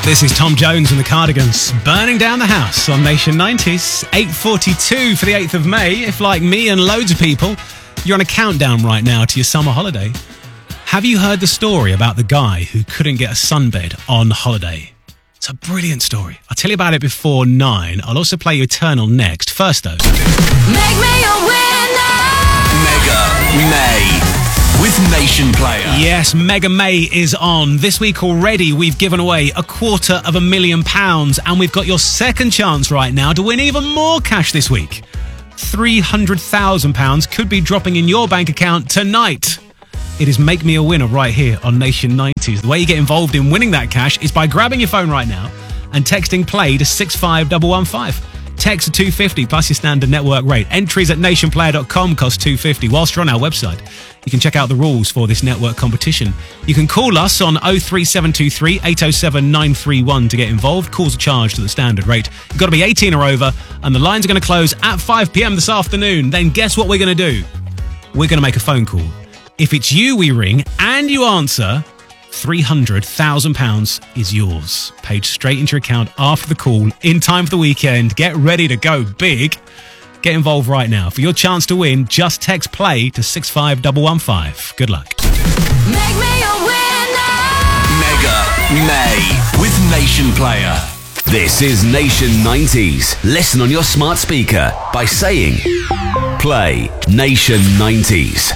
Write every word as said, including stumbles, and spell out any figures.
This is Tom Jones and the Cardigans, burning down the house on Nation nineties. eight forty-two for the eighth of May. If, like me and loads of people, you're on a countdown right now to your summer holiday, have you heard the story about the guy who couldn't get a sunbed on holiday? It's a brilliant story. I'll tell you about it before nine. I'll also play you Eternal next. First, though, Make me a winner! Mega May with Nation Player. yes, Mega May is on. This week already, we've given away a quarter of a million pounds, and we've got your second chance right now to win even more cash this week. three hundred thousand pounds could be dropping in your bank account tonight. It is Make Me a Winner right here on Nation nineties. The way you get involved in winning that cash is by grabbing your phone right now and texting play to six five one one five. Text to two fifty plus your standard network rate. Entries at nation player dot com cost two fifty. Whilst you're on our website, you can check out the rules for this network competition. You can call us on oh three seven two three, eight oh seven, nine three one to get involved. Calls are charged at the standard rate. You've got to be eighteen or over, and the lines are going to close at five p.m. this afternoon. Then guess what we're going to do? We're going to make a phone call. If it's you we ring and you answer, three hundred thousand pounds is yours. Paid straight into your account after the call, in time for the weekend. Get ready to go big. Get involved right now. For your chance to win, just text play to six five one one five. Good luck. Make me a winner! Mega May with Nation Player. This is Nation nineties. Listen on your smart speaker by saying play Nation nineties.